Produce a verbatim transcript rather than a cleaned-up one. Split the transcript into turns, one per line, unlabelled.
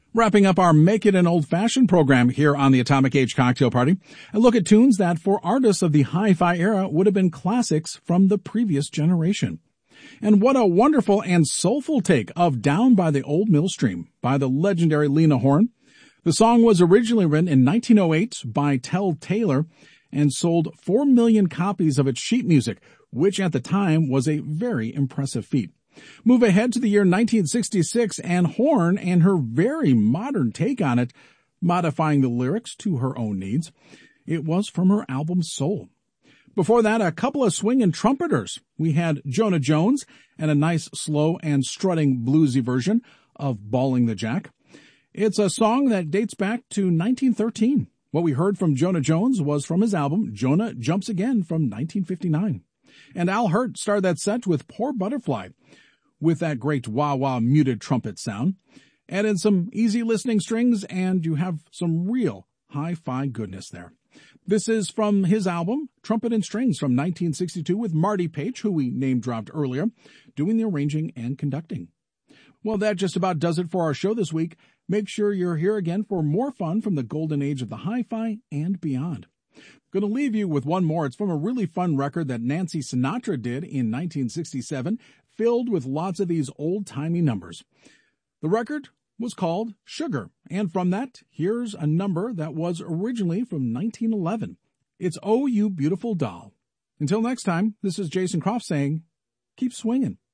Wrapping up our Make It an Old-Fashioned program here on the Atomic Age Cocktail Party, a look at tunes that for artists of the hi-fi era would have been classics from the previous generation. And what a wonderful and soulful take of Down by the Old Mill Stream by the legendary Lena Horne. The song was originally written in nineteen oh eight by Tel Taylor and sold four million copies of its sheet music, which at the time was a very impressive feat. Move ahead to the year nineteen sixty-six and Horne and her very modern take on it, modifying the lyrics to her own needs. It was from her album Soul. Before that, a couple of swinging trumpeters. We had Jonah Jones and a nice slow and strutting bluesy version of Balling the Jack. It's a song that dates back to nineteen thirteen. What we heard from Jonah Jones was from his album Jonah Jumps Again from nineteen fifty-nine. And Al Hirt started that set with Poor Butterfly, with that great wah-wah muted trumpet sound. Add in some easy listening strings and you have some real hi-fi goodness there. This is from his album Trumpet and Strings from nineteen sixty-two with Marty Page, who we name-dropped earlier, doing the arranging and conducting. Well, that just about does it for our show this week. Make sure you're here again for more fun from the golden age of the hi-fi and beyond. Going to leave you with one more. It's from a really fun record that Nancy Sinatra did in nineteen sixty-seven, filled with lots of these old-timey numbers. The record was called Sugar, and from that, here's a number that was originally from nineteen eleven. It's Oh You Beautiful Doll. Until next time, this is Jason Croft saying, keep swinging.